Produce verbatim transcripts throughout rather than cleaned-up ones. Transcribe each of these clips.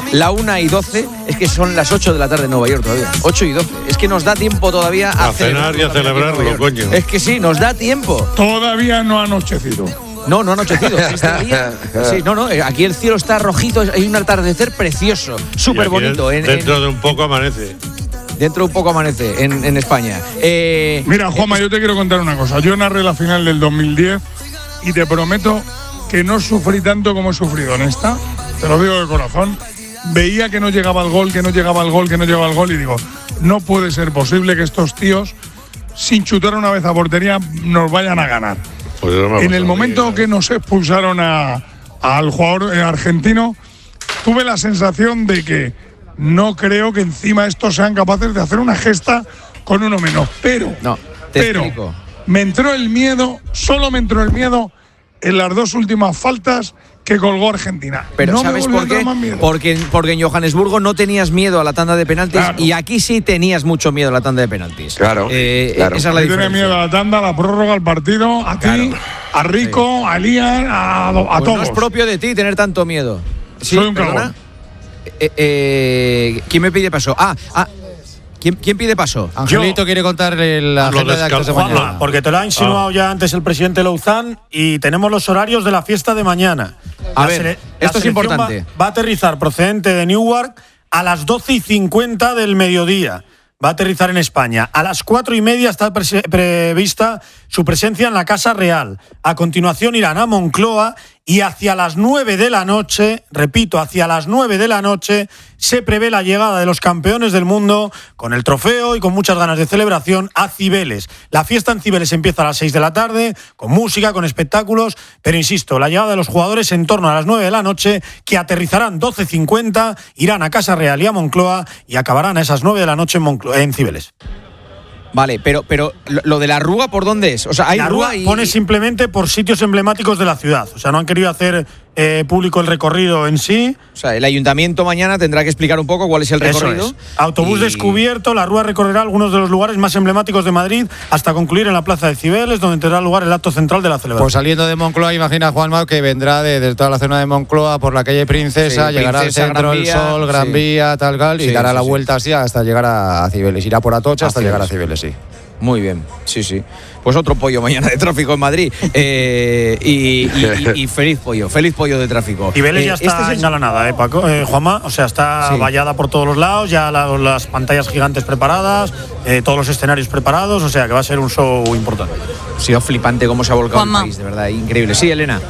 la una y doce, es que son las ocho de la tarde en Nueva York todavía. ocho y doce. Es que nos da tiempo todavía a, a cenar y a celebrarlo, coño. Es que sí, nos da tiempo. Todavía no ha anochecido. No, no ha anochecido. Este día, sí, no, no, aquí el cielo está rojito, hay un atardecer precioso, súper bonito. En, dentro en, de un poco amanece. Dentro de un poco amanece en, en España. Eh, Mira, Juanma, eh, yo te quiero contar una cosa. Yo narré la final del dos mil diez y te prometo que no sufrí tanto como he sufrido en esta. Te lo digo de corazón. Veía que no llegaba el gol, que no llegaba el gol, que no llegaba el gol y digo, no puede ser posible que estos tíos, sin chutar una vez a portería, nos vayan a ganar. Pues en el momento bien. que nos expulsaron a, al jugador argentino, tuve la sensación de que no creo que encima estos sean capaces de hacer una gesta con uno menos. Pero, no, te pero explico. me entró el miedo, solo me entró el miedo en las dos últimas faltas que colgó Argentina. Pero no ¿sabes por qué? Porque, porque en Johannesburgo no tenías miedo a la tanda de penaltis, claro, y aquí sí tenías mucho miedo a la tanda de penaltis. Claro, eh, claro. Esa es la diferencia. Tiene miedo a la tanda, a la prórroga, al partido, a claro. ti, a Rico, sí. a Lian, a, a pues todos. No es propio de ti tener tanto miedo. ¿Sí? Soy un cagón. Eh, eh, ¿Quién me pide paso? Ah, ah. ¿Quién, ¿Quién pide paso? Angelito Yo, quiere contar la agenda de actos de mañana. Porque te lo ha insinuado ah. ya antes el presidente Louzán y tenemos los horarios de la fiesta de mañana. A la ver, sele- esto es importante. Va, va a aterrizar procedente de Newark a las doce y cincuenta del mediodía. Va a aterrizar en España. A las cuatro y media está pre- prevista su presencia en la Casa Real. A continuación irán a Moncloa y hacia las nueve de la noche, repito, hacia las nueve de la noche, se prevé la llegada de los campeones del mundo con el trofeo y con muchas ganas de celebración a Cibeles. La fiesta en Cibeles empieza a las seis de la tarde, con música, con espectáculos, pero insisto, la llegada de los jugadores en torno a las nueve de la noche, que aterrizarán doce cincuenta, irán a Casa Real y a Moncloa y acabarán a esas nueve de la noche en, Moncloa, en Cibeles. Vale, pero, pero lo de la Rúa, ¿por dónde es? O sea, hay la Rúa y... pone simplemente por sitios emblemáticos de la ciudad. O sea, no han querido hacer eh, público el recorrido en sí. O sea, el ayuntamiento mañana tendrá que explicar un poco cuál es el recorrido. Eso es. Autobús y... descubierto, la Rúa recorrerá algunos de los lugares más emblemáticos de Madrid hasta concluir en la Plaza de Cibeles, donde tendrá lugar el acto central de la celebración. Pues saliendo de Moncloa, imagina Juanma que vendrá de, de toda la zona de Moncloa por la calle Princesa, sí, llegará Princesa, al centro del Sol, Gran sí. Vía, tal, tal, y sí, dará sí, la vuelta sí. así hasta llegar a, a Cibeles. Irá por Atocha hasta llegar a Cibeles, sí. Muy bien, sí, sí. Pues otro pollo mañana de tráfico en Madrid. Eh, y, y, y, y feliz pollo, feliz pollo de tráfico. Y Vélez eh, ya está este engalanada, ¿eh, Paco? Eh, Juanma, o sea, está sí. vallada por todos los lados, ya la, las pantallas gigantes preparadas, eh, todos los escenarios preparados, o sea, que va a ser un show importante. Ha sido flipante cómo se ha volcado Juanma. el país, de verdad, increíble. Sí, Elena.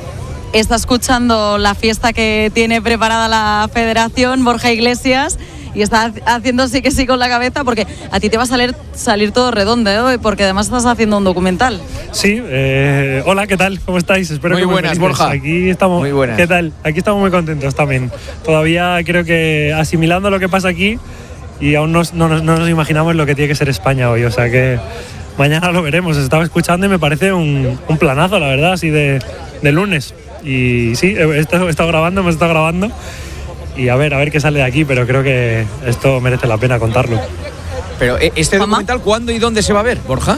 Está escuchando la fiesta que tiene preparada la Federación, Borja Iglesias, y está haciendo sí que sí con la cabeza, porque a ti te va a salir, salir todo redondo, ¿eh? Porque además estás haciendo un documental. Sí, eh, hola, ¿qué tal? ¿Cómo estáis? Espero muy que buenas, muy Borja. Aquí estamos, muy buenas. ¿Qué tal? Aquí estamos muy contentos también. Todavía creo que asimilando lo que pasa aquí y aún no, no, no nos imaginamos lo que tiene que ser España hoy, o sea que mañana lo veremos. Estaba escuchando y me parece un, un planazo, la verdad, así de, de lunes. Y sí, he estado, he estado grabando, hemos estado grabando. Y a ver, a ver qué sale de aquí, pero creo que esto merece la pena contarlo. Pero ¿este documental cuándo y dónde se va a ver, Borja?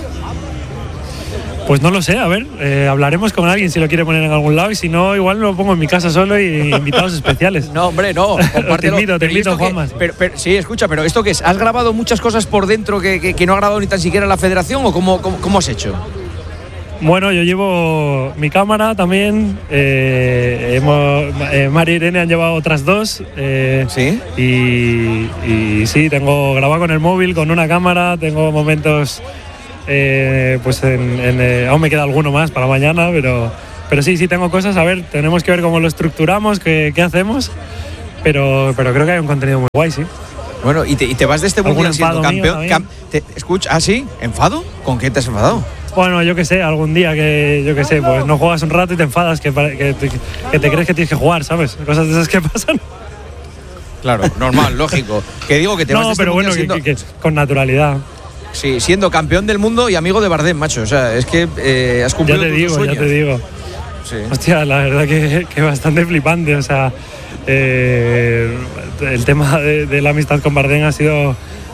Pues no lo sé, a ver, eh, hablaremos con alguien si lo quiere poner en algún lado y si no, igual lo pongo en mi casa solo y invitados especiales. No, hombre, no, te invito, te invito, Juanma. Pero, pero, sí, escucha, pero ¿esto qué es? ¿Has grabado muchas cosas por dentro que, que, que no ha grabado ni tan siquiera la Federación o cómo, cómo, cómo has hecho? Bueno, yo llevo mi cámara también, eh, hemos, eh, María y Irene han llevado otras dos. Eh, ¿Sí? Y, y sí, tengo grabado con el móvil, con una cámara, tengo momentos, eh, pues en, en, eh, aún me queda alguno más para mañana, pero, pero sí, sí tengo cosas, a ver, tenemos que ver cómo lo estructuramos, qué, qué hacemos, pero, pero creo que hay un contenido muy guay, sí. Bueno, ¿y te, y te vas de este mundial siendo campeón? Cam, te, escucha, ¿ah, sí? ¿Enfado? ¿Con qué te has enfadado? Bueno, yo qué sé, algún día que, yo qué sé, pues no juegas un rato y te enfadas, que, que, que, que te crees que tienes que jugar, ¿sabes? Cosas de esas que pasan. Claro, normal, lógico. Que digo que te no, vas de este pero bueno, siendo, que, que, que, con naturalidad. Sí, siendo campeón del mundo y amigo de Bardem, macho. O sea, es que eh, has cumplido ya te tus digo, sueños. Ya te digo. Sí. Hostia, la verdad que, que bastante flipante, o sea, eh, el tema de, de la amistad con Bardem ha sido...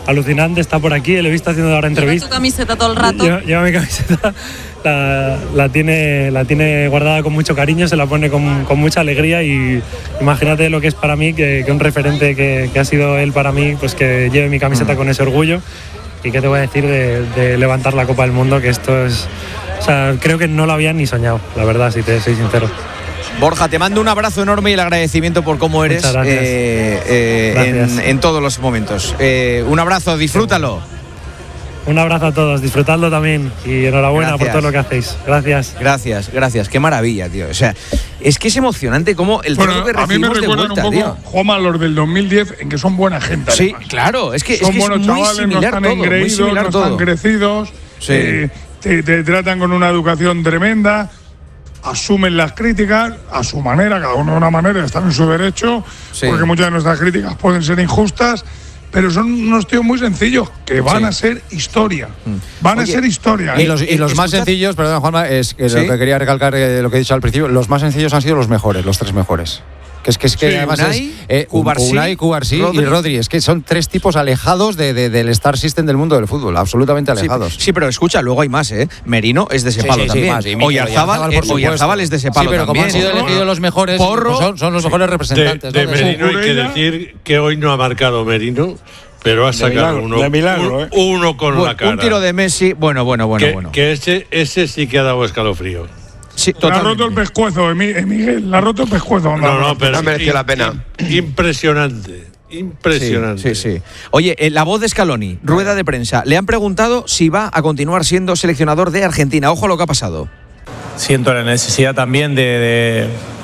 alucinante, está por aquí, le he visto haciendo ahora entrevistas. ¿Lleva tu camiseta todo el rato? Lleva, lleva mi camiseta, la, la, tiene, la tiene guardada con mucho cariño, se la pone con, con mucha alegría y imagínate lo que es para mí, que, que un referente que, que ha sido él para mí, pues que lleve mi camiseta con ese orgullo. ¿Y qué te voy a decir de, de levantar la Copa del Mundo? Que esto es... O sea, creo que no lo había ni soñado, la verdad, si te soy sincero. Borja, te mando un abrazo enorme y el agradecimiento por cómo eres eh, eh, en, en todos los momentos. Eh, un abrazo, disfrútalo. Un abrazo a todos, disfrutadlo también y enhorabuena Gracias. por todo lo que hacéis. Gracias. Gracias, gracias. Qué maravilla, tío. O sea, es que es emocionante cómo el bueno, trato que a mí me recibimos de recuerdan vuelta, un poco, tío. Juanma, los del dos mil diez, en que son buena gente. Sí, además. claro. Es que son es, que buenos es muy chavales, no similar están todo, muy engreídos, similar no todo. están crecidos. Sí. Eh, te, te tratan con una educación tremenda. Asumen las críticas a su manera, cada uno de una manera, están en su derecho, Sí. porque muchas de nuestras críticas pueden ser injustas, pero son unos tíos muy sencillos que van Sí. a ser historia. Van Oye, a ser historia. Y los, y los más escuchad- sencillos, perdón Juanma, es, es ¿Sí? lo que quería recalcar, eh, lo que he dicho al principio, los más sencillos han sido los mejores, los tres mejores. Que es que, es que Sí, además Unai, es eh, Cubarsí, Unai, Cubarsí Rodri. y Rodri. Es que son tres tipos alejados de, de- del Star System del mundo del fútbol, absolutamente Sí, alejados. sí, pero escucha, luego hay más, ¿eh? Merino es de ese Sí, palo sí, sí, también. más, y Mikel Oyarzábal, Oyarzabal, eh, por supuesto. Oyarzábal es de ese palo Sí, pero como han también. sido elegidos los mejores, Porro. pues son, son los mejores De, representantes. de ¿no? Merino hay que Cucurella. decir que hoy no ha marcado Merino, pero ha sacado milagro, uno, de milagro, un- ¿eh? uno con Bueno, la cara. un tiro de Messi, bueno, bueno, bueno, que, bueno. que ese, ese sí que ha dado escalofrío. Sí, Le ha totalmente. roto el pescuezo, Emi- eh, Miguel, le ha roto el pescuezo. anda. No, no, pero Ha merecido la pena. Impresionante, impresionante. Sí, sí, sí. Oye, eh, la voz de Scaloni, rueda de prensa. Le han preguntado si va a continuar siendo seleccionador de Argentina. Ojo a lo que ha pasado. Siento la necesidad también de, de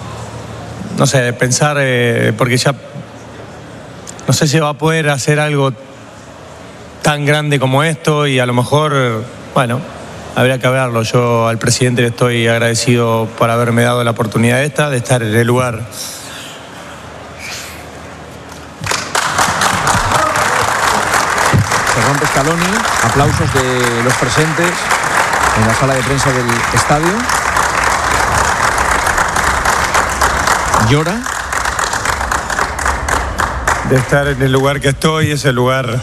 no sé, de pensar, eh, porque ya no sé si va a poder hacer algo tan grande como esto y a lo mejor, bueno, habría que hablarlo. Yo al presidente le estoy agradecido por haberme dado la oportunidad esta, de estar en el lugar. Se rompe Scaloni, aplausos de los presentes en la sala de prensa del estadio. Llora. De estar en el lugar que estoy, es el lugar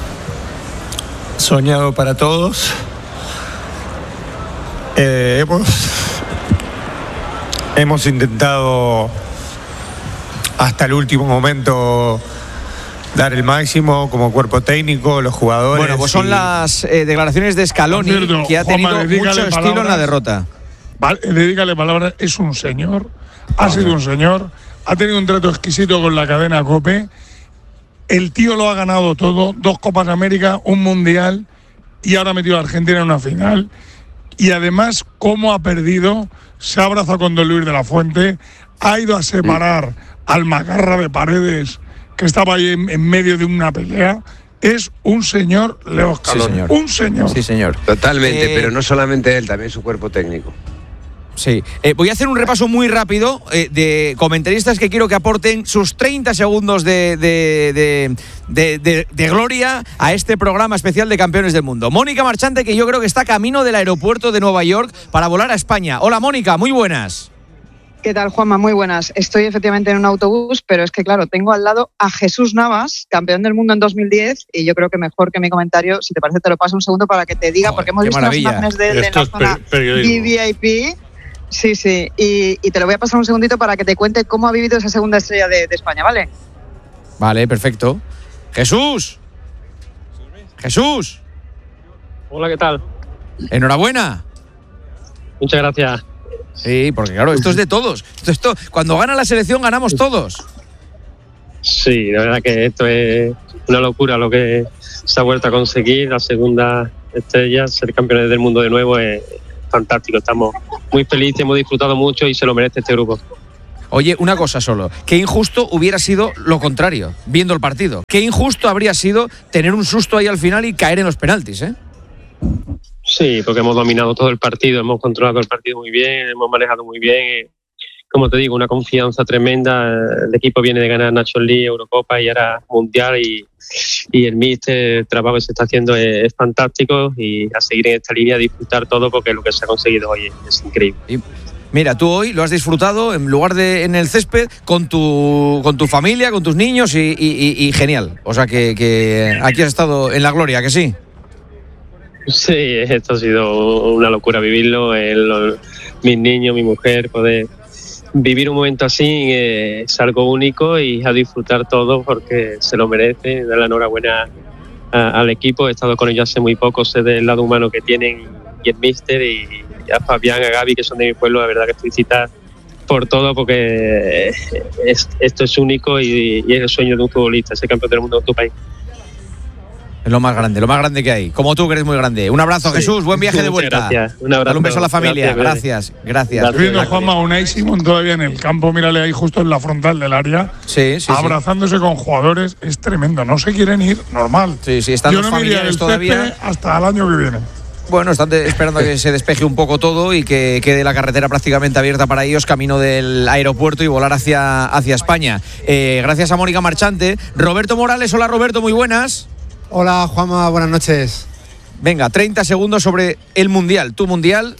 soñado para todos. Eh, hemos, hemos intentado hasta el último momento dar el máximo como cuerpo técnico, los jugadores. Bueno, pues son y- las eh, declaraciones de Scaloni, Por cierto, que ha Juanma, tenido dedícale mucho estilo en la palabras. derrota. Vale, dedícale palabras, es un señor, ha sido un señor, ha tenido un trato exquisito con la cadena COPE. El tío lo ha ganado todo, dos Copas América, un Mundial y ahora ha metido a Argentina en una final. Y además, cómo ha perdido, se ha abrazado con Don Luis de la Fuente, ha ido a separar al macarra de Paredes, que estaba ahí en, en medio de una pelea. Es un señor Leo Scaloni, Sí, señor. un señor. Sí, señor. Totalmente, Eh, pero no solamente él, también su cuerpo técnico. Sí. Eh, voy a hacer un repaso muy rápido eh, de comentaristas que quiero que aporten sus treinta segundos de, de, de, de, de- de gloria a este programa especial de Campeones del Mundo. Mónica Marchante, que yo creo que está camino del aeropuerto de Nueva York para volar a España. Hola, Mónica, muy buenas. ¿Qué tal, Juanma? Muy buenas. Estoy efectivamente en un autobús, pero es que, claro, tengo al lado a Jesús Navas, campeón del mundo en dos mil diez, y yo creo que mejor que mi comentario, si te parece, te lo paso un segundo para que te diga, Joder, porque hemos qué visto maravilla. las imágenes de él en Esto la es zona per- periodismo. V I P. Sí, sí, y, y te lo voy a pasar un segundito para que te cuente cómo ha vivido esa segunda estrella de, de España, ¿vale? Vale, perfecto. Jesús. Jesús. Hola, ¿qué tal? Enhorabuena. Muchas gracias. Sí, porque claro, esto es de todos. Esto, esto, cuando gana la selección ganamos todos. Sí, la verdad que esto es una locura lo que se ha vuelto a conseguir. La segunda estrella, ser campeones del mundo de nuevo es fantástico. Estamos muy felices, hemos disfrutado mucho y se lo merece este grupo. Oye, una cosa solo. Qué injusto hubiera sido lo contrario, viendo el partido. Qué injusto habría sido tener un susto ahí al final y caer en los penaltis, ¿eh? Sí, porque hemos dominado todo el partido, hemos controlado el partido muy bien, hemos manejado muy bien. Como te digo, una confianza tremenda. El equipo viene de ganar Nations League, Eurocopa y ahora Mundial, y, y el míster, el trabajo que se está haciendo es, es fantástico, y a seguir en esta línea, a disfrutar todo, porque lo que se ha conseguido hoy es, es increíble. Mira, tú hoy lo has disfrutado en lugar de en el césped con tu con tu familia, con tus niños y, y, y genial. O sea que, que aquí has estado en la gloria, ¿que sí? Sí, esto ha sido una locura vivirlo. El, mis niños, mi mujer, poder vivir un momento así eh, es algo único y a disfrutar todo porque se lo merece. Dar la enhorabuena a, al equipo. He estado con ellos hace muy poco, sé del lado humano que tienen y el míster y a Fabián, a Gaby, que son de mi pueblo, la verdad que felicitar por todo porque es, esto es único y, y es el sueño de un futbolista, ser campeón del mundo de tu país. Es lo más grande, lo más grande que hay. Como tú, que eres muy grande. Un abrazo, sí. Jesús, buen viaje de vuelta. Gracias. Un abrazo. Dale un beso a la familia. Gracias, gracias. gracias. Estoy viendo a Juanma Unai Simón todavía en el campo, mírale ahí justo en la frontal del área. Sí, sí, abrazándose sí. con jugadores. Es tremendo, no se quieren ir, normal. Sí, sí, están Yo los no familiares todavía. Hasta el año que viene. Bueno, están de, esperando a que se despeje un poco todo y que quede la carretera prácticamente abierta para ellos, camino del aeropuerto y volar hacia, hacia España. Eh, gracias a Mónica Marchante. Roberto Morales, hola Roberto, muy buenas. Hola Juanma, buenas noches. Venga, treinta segundos sobre el Mundial, tu Mundial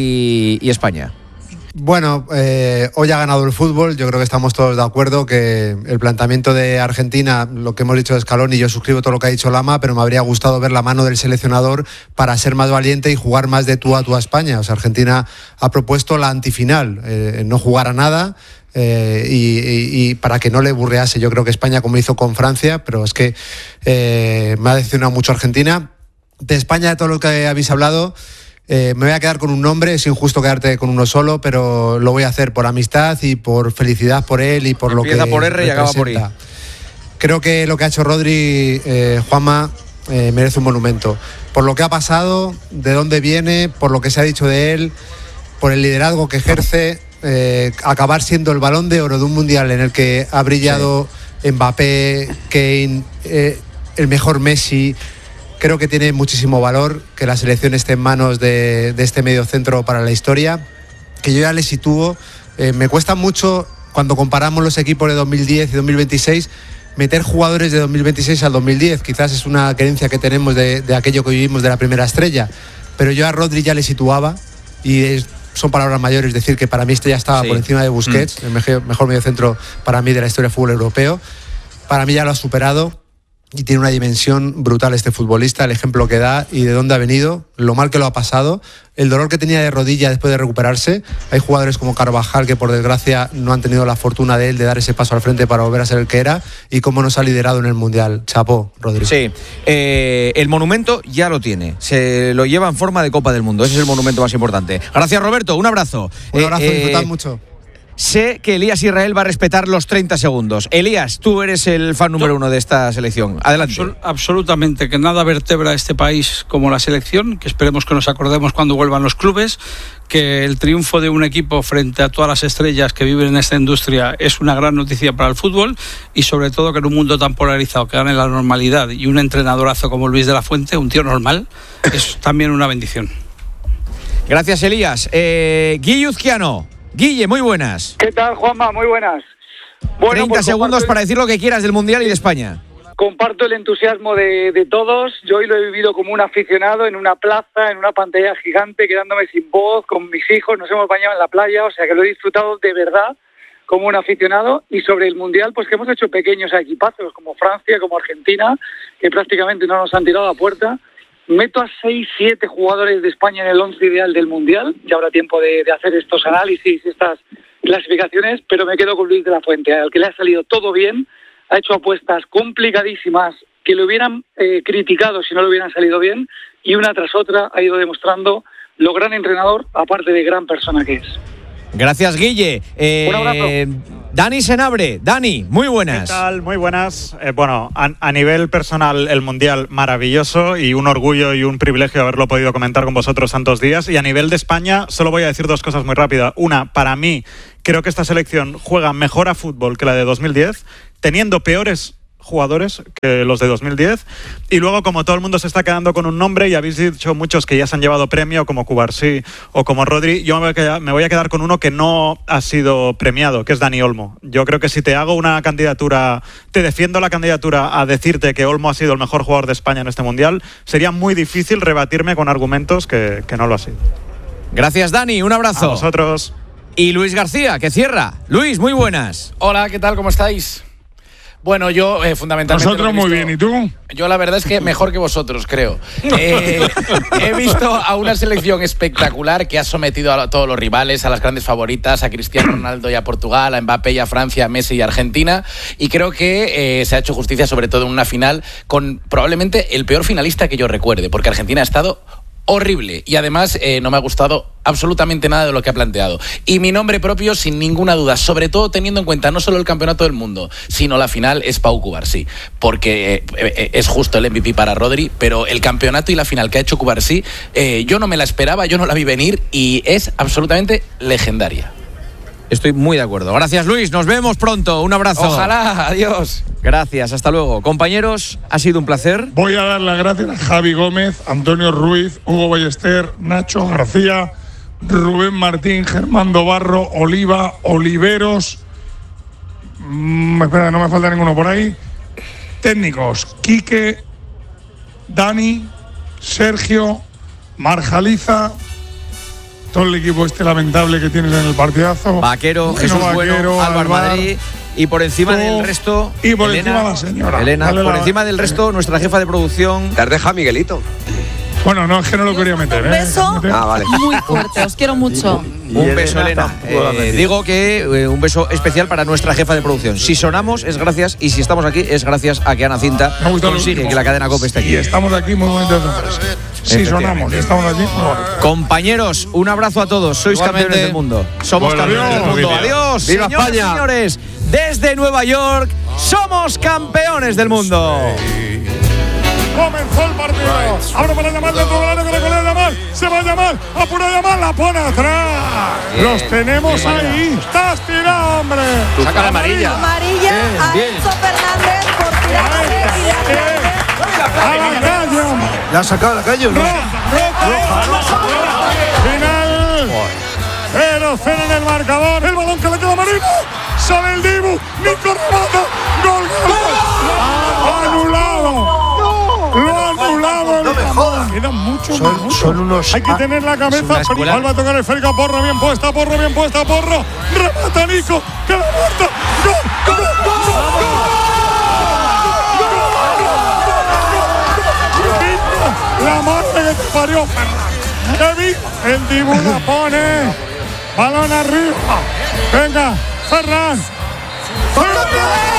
y, y España. Bueno, eh, hoy ha ganado el fútbol, yo creo que estamos todos de acuerdo que el planteamiento de Argentina, lo que hemos dicho de Scaloni, yo suscribo todo lo que ha dicho Lama, pero me habría gustado ver la mano del seleccionador para ser más valiente y jugar más de tú a tú a España. O sea, Argentina ha propuesto la antifinal, eh, no jugar a nada. Eh, y, y, y para que no le burrease, yo creo que España, como hizo con Francia, pero es que eh, me ha decepcionado mucho Argentina. De España, de todo lo que habéis hablado, eh, me voy a quedar con un nombre, es injusto quedarte con uno solo, pero lo voy a hacer por amistad y por felicidad por él y por lo que empieza por R y acaba por I. Creo que lo que ha hecho Rodri, eh, Juanma, eh, merece un monumento. Por lo que ha pasado, de dónde viene, por lo que se ha dicho de él, por el liderazgo que ejerce. Eh, acabar siendo el Balón de Oro de un mundial en el que ha brillado sí. Mbappé, Kane, eh, el mejor Messi. Creo que tiene muchísimo valor que la selección esté en manos de, de este mediocentro para la historia, que yo ya le sitúo. Eh, me cuesta mucho cuando comparamos los equipos de dos mil diez y dos mil veintiséis meter jugadores de dos mil veintiséis al dos mil diez. Quizás es una creencia que tenemos de, de aquello que vivimos de la primera estrella, pero yo a Rodri ya le situaba y es, son palabras mayores decir que para mí este ya estaba sí. por encima de Busquets, mm. el mejor, mejor mediocentro para mí de la historia del fútbol europeo. Para mí ya lo ha superado y tiene una dimensión brutal este futbolista, el ejemplo que da y de dónde ha venido, lo mal que lo ha pasado, el dolor que tenía de rodilla después de recuperarse. Hay jugadores como Carvajal que por desgracia no han tenido la fortuna de él de dar ese paso al frente para volver a ser el que era, y cómo nos ha liderado en el Mundial. Chapó, Rodrigo. Sí, eh, el monumento ya lo tiene, se lo lleva en forma de Copa del Mundo, ese es el monumento más importante. Gracias Roberto, un abrazo. Un abrazo, eh, disfrutad mucho. Sé que Elías Israel va a respetar los treinta segundos. Elías, tú eres el fan número uno de esta selección. Adelante. Absol- absolutamente, que nada vertebra este país como la selección, que esperemos que nos acordemos cuando vuelvan los clubes, que el triunfo de un equipo frente a todas las estrellas que viven en esta industria es una gran noticia para el fútbol, y sobre todo que en un mundo tan polarizado que gane la normalidad y un entrenadorazo como Luis de la Fuente, un tío normal, es también una bendición. Gracias, Elías. Eh, Guille Uzquiano. Guille, muy buenas. ¿Qué tal, Juanma? Muy buenas. Bueno, treinta pues segundos para decir lo que quieras del Mundial y de España. Comparto el entusiasmo de, de todos. Yo hoy lo he vivido como un aficionado en una plaza, en una pantalla gigante, quedándome sin voz, con mis hijos, nos hemos bañado en la playa, o sea que lo he disfrutado de verdad como un aficionado. Y sobre el Mundial, pues que hemos hecho pequeños equipazos, como Francia, como Argentina, que prácticamente no nos han tirado a puerta. Meto a seis, siete jugadores de España en el once ideal del Mundial. Ya habrá tiempo de, de hacer estos análisis, estas clasificaciones, pero me quedo con Luis de la Fuente, al que le ha salido todo bien. Ha hecho apuestas complicadísimas que le hubieran eh, criticado si no le hubieran salido bien, y una tras otra ha ido demostrando lo gran entrenador, aparte de gran persona que es. Gracias, Guille. Eh, Un abrazo. Dani Senabre. Dani, muy buenas. ¿Qué tal? Muy buenas. Eh, bueno, a, a nivel personal, el Mundial maravilloso y un orgullo y un privilegio haberlo podido comentar con vosotros tantos días. Y a nivel de España, solo voy a decir dos cosas muy rápidas. Una, para mí, creo que esta selección juega mejor a fútbol que la de dos mil diez, teniendo peores jugadores que los de dos mil diez, y luego, como todo el mundo se está quedando con un nombre y habéis dicho muchos que ya se han llevado premio, como Cubarsí o como Rodri, yo me voy, a quedar, me voy a quedar con uno que no ha sido premiado, que es Dani Olmo. Yo creo que si te hago una candidatura, te defiendo la candidatura a decirte que Olmo ha sido el mejor jugador de España en este Mundial, sería muy difícil rebatirme con argumentos que, que no lo ha sido. Gracias, Dani, un abrazo. A vosotros. y Luis García, que cierra. Luis, muy buenas. Hola, ¿qué tal? ¿Cómo estáis? Bueno, yo eh, fundamentalmente… Nosotros muy bien, ¿y tú? Yo la verdad es que mejor que vosotros, creo. Eh, he visto a una selección espectacular que ha sometido a todos los rivales, a las grandes favoritas, a Cristiano Ronaldo y a Portugal, a Mbappé y a Francia, a Messi y a Argentina, y creo que eh, se ha hecho justicia sobre todo en una final con probablemente el peor finalista que yo recuerde, porque Argentina ha estado horrible y además eh, no me ha gustado absolutamente nada de lo que ha planteado. Y mi nombre propio, sin ninguna duda, sobre todo teniendo en cuenta no solo el campeonato del mundo, sino la final, es Pau Cubarsí, porque eh, eh, es justo el M V P para Rodri, pero el campeonato y la final que ha hecho Cubarsí, eh, yo no me la esperaba, yo no la vi venir y es absolutamente legendaria. Estoy muy de acuerdo. Gracias, Luis. Nos vemos pronto. Un abrazo. Ojalá. Adiós. Gracias. Hasta luego. Compañeros, ha sido un placer. Voy a dar las gracias a Javi Gómez, Antonio Ruiz, Hugo Ballester, Nacho García, Rubén Martín, Germán Barro, Oliva, Oliveros. Mm, espera, no me falta ninguno por ahí. Técnicos: Quique, Dani, Sergio, Marjaliza. Todo el equipo este lamentable que tienes en el partidazo. Vaquero, Bueno, Jesús Vaquero, Bueno, Álvaro Alvar, Madrid. Y por encima tú, del resto, y por Elena, encima la señora. Elena, Dale por la- encima del resto, nuestra jefa de producción. ¿Te has dejado Miguelito? Bueno, no, es que no lo quería meter. Un ¿eh? beso Ah, vale. muy fuerte, os quiero mucho. Un beso, Elena. Eh, digo que eh, un beso especial para nuestra jefa de producción. Si sonamos es gracias, y si estamos aquí es gracias a que Ana Cinta Me ha gustado lo consigue último. que la cadena COPE esté aquí. Y estamos aquí muy bonitas sorpresas. Si sonamos, y estamos aquí. muy bonitos. Compañeros, un abrazo a todos. Sois Igualmente. campeones del mundo. Somos Bueno, campeones del adiós, mundo. familia. Adiós. ¡Viva señoras y España! señores, desde Nueva York, somos campeones del mundo. Comenzó el partido. Ahora para llamar dentro del área que le colea Yamal. Se va a llamar. Apura Yamal. La pone atrás. Los tenemos ahí. Estás tirado, hombre. Saca la amarilla. Amarilla a Enzo Fernández por tirarse y la A la calle, hombre. ¿La ha sacado a la calle o no? Final. cero cero en el marcador. El balón que le queda a Marino. Sale el Dibu. Nico remata. Gol, gol, gol. Anulado. Lo ha anulado. No me jodas. Quedan muchos minutos. Son unos. Hay que tener la cabeza. una escuela. Vuelve a tocar el esférico. Porro bien puesta. Porro bien puesta. Porro. Remata Nico. Que la muerta. Gol, gol, gol, gol. La madre que te parió, Ferran. ¡Qué viva! El Dibu la pone. Balón arriba. Venga, Ferran. ¡Ferran!